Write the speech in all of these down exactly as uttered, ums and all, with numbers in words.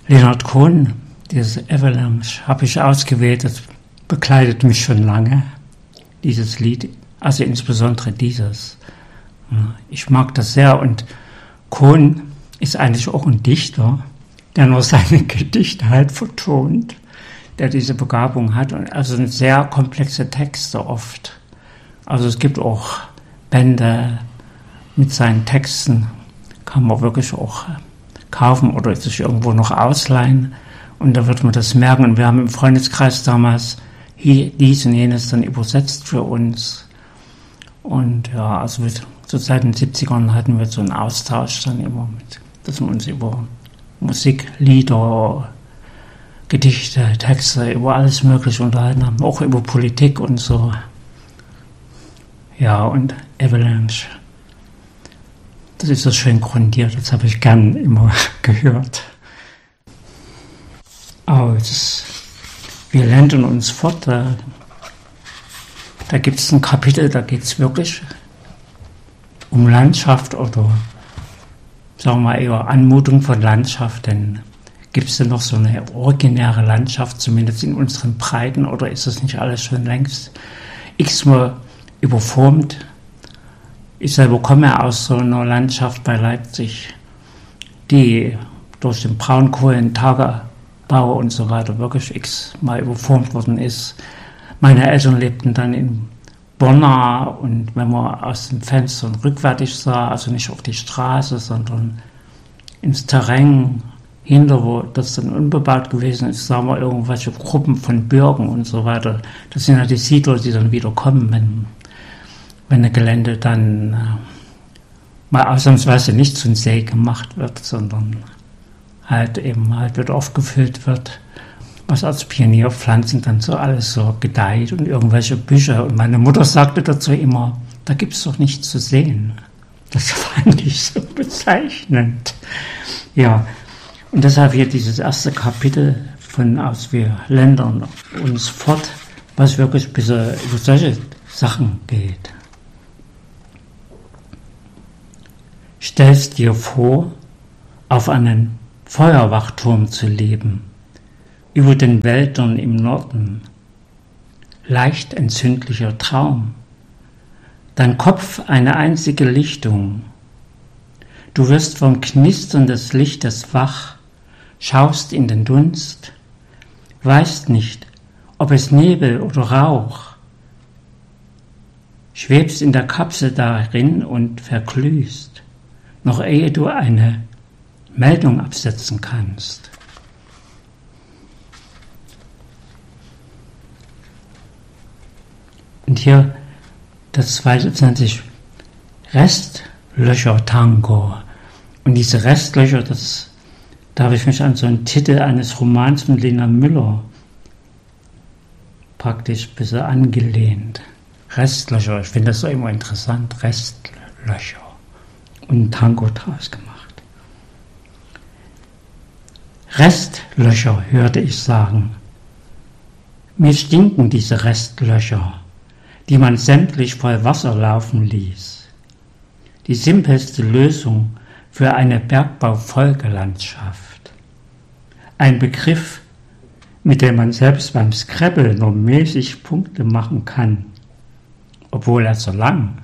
Leonard Cohen, dieses Avalanche, habe ich ausgewählt, das begleitet mich schon lange, dieses Lied, also insbesondere dieses. Ich mag das sehr und Cohen ist eigentlich auch ein Dichter, der nur seine Gedichte halt vertont, der diese Begabung hat und also sehr komplexe Texte oft. Also es gibt auch Bände mit seinen Texten, kann man wirklich auch kaufen oder sich irgendwo noch ausleihen und da wird man das merken. Und wir haben im Freundeskreis damals dies und jenes dann übersetzt für uns. Und ja, also so seit den siebzigern hatten wir so einen Austausch dann immer mit, dass wir uns über Musik, Lieder, Gedichte, Texte, über alles Mögliche unterhalten haben, auch über Politik und so. Ja, und Avalanche, das ist so schön grundiert, das habe ich gern immer gehört. Aus Wir lenden uns fort, da, da gibt es ein Kapitel, da geht es wirklich um Landschaft oder sagen wir eher Anmutung von Landschaft, denn gibt es denn noch so eine originäre Landschaft, zumindest in unseren Breiten, oder ist das nicht alles schon längst x-mal überformt? Ich selber komme aus so einer Landschaft bei Leipzig, die durch den Braunkohlen, Tagebau und so weiter wirklich x-mal überformt worden ist. Meine Eltern lebten dann in Bonna und wenn man aus den Fenstern rückwärtig sah, also nicht auf die Straße, sondern ins Terrain hinter, wo das dann unbebaut gewesen ist, sah man irgendwelche Gruppen von Bürgern und so weiter. Das sind ja die Siedler, die dann wieder kommen, wenn, wenn das Gelände dann äh, mal ausnahmsweise nicht zum See gemacht wird, sondern halt eben halt wieder aufgefüllt wird, was als Pionierpflanzen dann so alles so gedeiht und irgendwelche Büsche. Und meine Mutter sagte dazu immer, da gibt's doch nichts zu sehen. Das fand ich so bezeichnend. Ja, und deshalb hier dieses erste Kapitel von Aus wir ländern uns fort, was wirklich bis über solche Sachen geht. Stellst dir vor, auf einen Feuerwachturm zu leben, über den Wäldern im Norden, leicht entzündlicher Traum, dein Kopf eine einzige Lichtung, du wirst vom Knistern des Lichtes wach, schaust in den Dunst, weißt nicht, ob es Nebel oder Rauch, schwebst in der Kapsel darin und verglühst, noch ehe du eine Meldung absetzen kannst. Und hier das zweite nennt sich Restlöcher-Tango. Und diese Restlöcher, das, da habe ich mich an so einen Titel eines Romans von Lena Müller praktisch ein bisschen angelehnt. Restlöcher, ich finde das so immer interessant, Restlöcher. Und ein Tango draus gemacht. Restlöcher, hörte ich sagen. Mir stinken diese Restlöcher, die man sämtlich voll Wasser laufen ließ. Die simpelste Lösung für eine Bergbaufolgelandschaft. Ein Begriff, mit dem man selbst beim Scrabble nur mäßig Punkte machen kann, obwohl er so lang.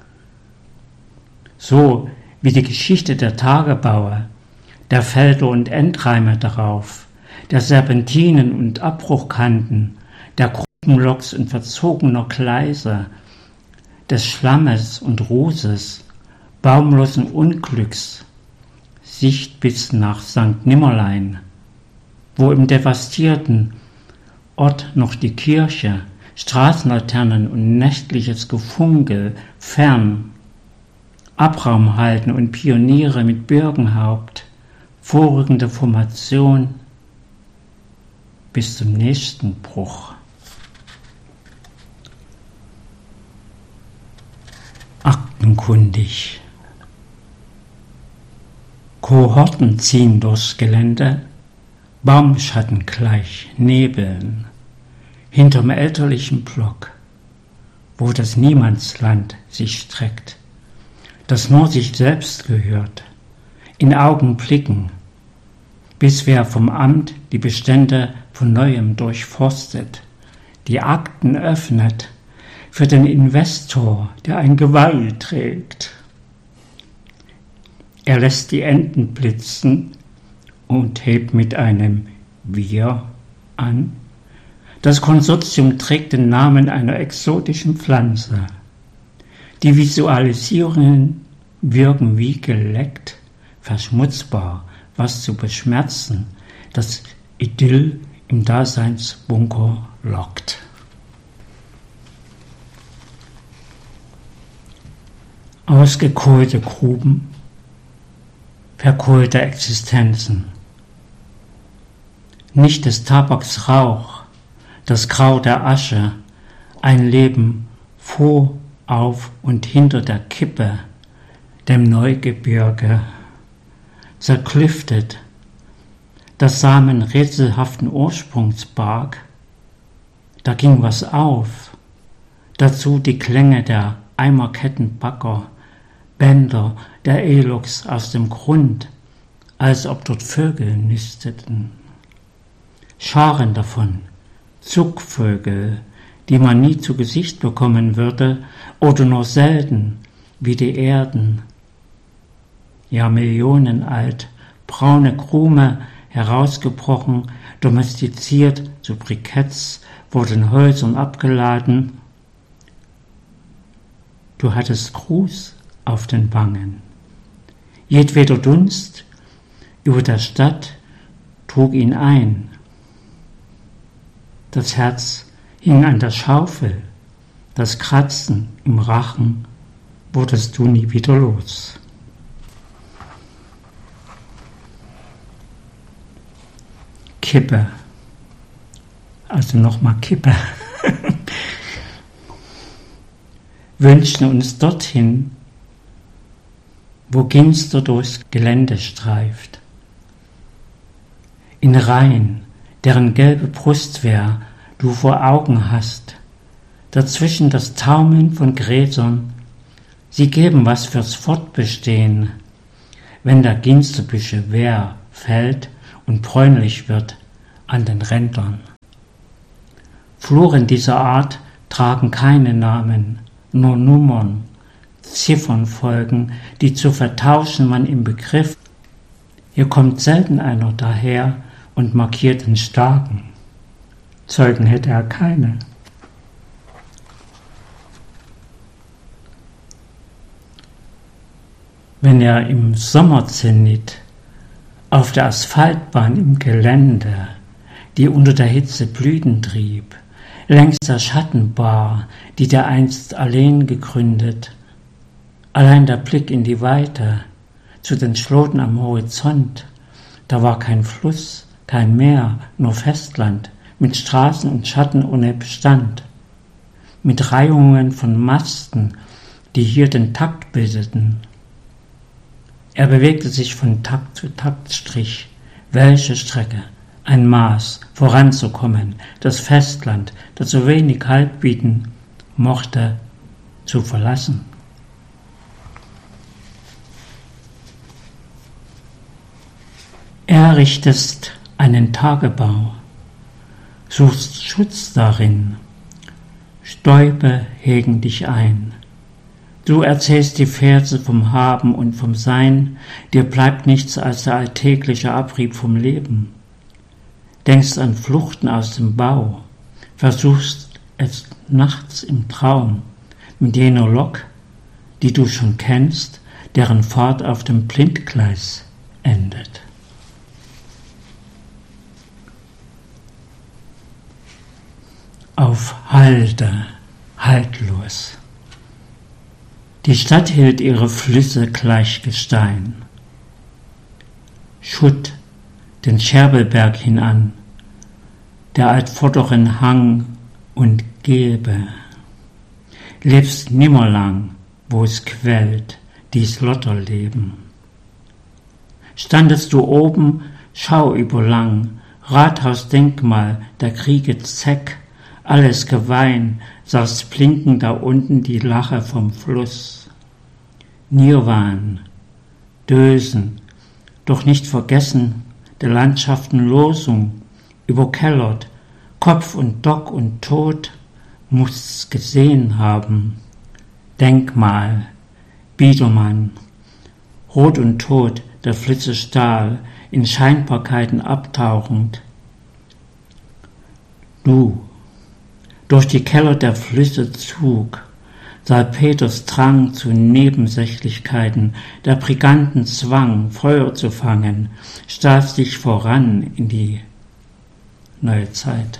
So wie die Geschichte der Tagebaue, der Felder und Endreime darauf, der Serpentinen und Abbruchkanten, der Gruppenloks und verzogener Gleise, des Schlammes und Rußes, baumlosen Unglücks, Sicht bis nach Sankt Nimmerlein, wo im devastierten Ort noch die Kirche, Straßenlaternen und nächtliches Gefunkel fern, Abraum halten und Pioniere mit Birkenhaupt, vorrückende Formation bis zum nächsten Bruch. Aktenkundig. Kohorten ziehen durchs Gelände, Baumschatten gleich Nebeln, hinterm elterlichen Block, wo das Niemandsland sich streckt, das nur sich selbst gehört, in Augenblicken, bis wer vom Amt die Bestände von Neuem durchforstet, die Akten öffnet für den Investor, der ein Geweih trägt. Er lässt die Enten blitzen und hebt mit einem Wir an. Das Konsortium trägt den Namen einer exotischen Pflanze. Die Visualisierungen wirken wie geleckt, verschmutzbar, was zu beschmerzen, das Idyll im Daseinsbunker lockt. Ausgekohlte Gruben, verkohlte Existenzen. Nicht des Tabaks Rauch, das Grau der Asche, ein Leben vor, auf und hinter der Kippe, dem Neugebirge, zerklüftet, das Samen rätselhaften Ursprungs barg. Da ging was auf, dazu die Klänge der Eimerkettenbagger, Bänder der Elox aus dem Grund, als ob dort Vögel nisteten. Scharen davon, Zugvögel, die man nie zu Gesicht bekommen würde oder nur selten, wie die Erden. Ja, millionenalt, braune Krume, herausgebrochen, domestiziert zu Briketts, wurden Häusern abgeladen. Du hattest Gruß auf den Wangen. Jedweder Dunst über der Stadt trug ihn ein. Das Herz hing an der Schaufel, das Kratzen im Rachen wurdest du nie wieder los. Kippe, also nochmal Kippe, wünschen uns dorthin, wo Ginster durchs Gelände streift, in Reihen, deren gelbe Brustwehr du vor Augen hast, dazwischen das Taumeln von Gräsern, sie geben was fürs Fortbestehen, wenn der Ginsterbüsche Wehr fällt und bräunlich wird an den Rändern. Fluren dieser Art tragen keine Namen, nur Nummern, Ziffernfolgen, die zu vertauschen man im Begriff. Hier kommt selten einer daher und markiert den Starken. Zeugen hätte er keine. Wenn er im Sommerzenit auf der Asphaltbahn im Gelände, die unter der Hitze Blüten trieb, längs der Schattenbar, die der einst allein gegründet, allein der Blick in die Weite, zu den Schloten am Horizont, da war kein Fluss, kein Meer, nur Festland, mit Straßen und Schatten ohne Bestand, mit Reihungen von Masten, die hier den Takt bildeten. Er bewegte sich von Takt zu Taktstrich. Welche Strecke, ein Maß, voranzukommen, das Festland, das so wenig Halt bieten mochte, zu verlassen. Errichtest einen Tagebau, suchst Schutz darin, Stäube hegen dich ein. Du erzählst die Verse vom Haben und vom Sein, dir bleibt nichts als der alltägliche Abrieb vom Leben. Denkst an Fluchten aus dem Bau, versuchst es nachts im Traum, mit jener Lok, die du schon kennst, deren Fahrt auf dem Blindgleis endet. Auf Halde, haltlos. Die Stadt hielt ihre Flüsse gleich Gestein. Schutt den Scherbelberg hinan, der altvorderen Hang und Gebe. Lebst nimmerlang, wo es quellt, dies Lotterleben. Standest du oben, schau überlang, Rathausdenkmal, der Kriege Zeck, alles Gewein, saß blinken da unten die Lache vom Fluss. Nirwan, Dösen, doch nicht vergessen der Landschaften Losung, überkellert, Kopf und Dock und Tod, mußt's gesehen haben. Denkmal, Biedermann, Rot und Tod, der Flitze Stahl, in Scheinbarkeiten abtauchend. Du, durch die Keller der Flüsse Zug, Salpeters Drang zu Nebensächlichkeiten, der Briganten Zwang, Feuer zu fangen, stafst dich voran in die neue Zeit.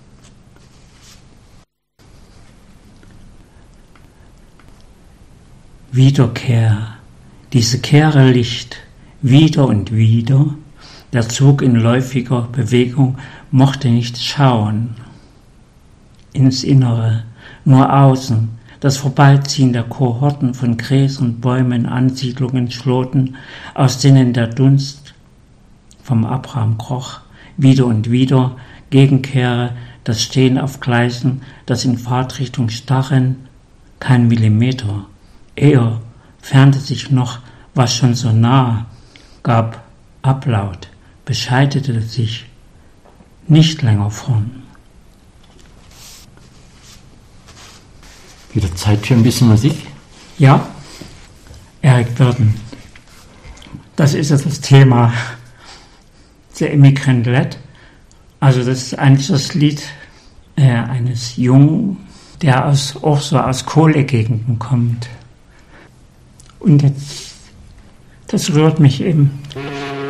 Wiederkehr, diese Kehre Licht, wieder und wieder, der Zug in läufiger Bewegung mochte nicht schauen ins Innere, nur außen, das Vorbeiziehen der Kohorten von Gräsern, Bäumen, Ansiedlungen, Schloten, aus denen der Dunst vom Abraham kroch, wieder und wieder, Gegenkehre, das Stehen auf Gleisen, das in Fahrtrichtung starren, kein Millimeter, eher fernte sich noch, was schon so nah, gab Ablaut, bescheidete sich, nicht länger vorn. Wieder Zeit für ein bisschen Musik? Ja, Eric Burdon. Das ist ja das Thema der Immigrant Led. Also das ist eigentlich das Lied äh, eines Jungen, der aus, auch so aus Kohlegegenden kommt. Und jetzt, das rührt mich eben.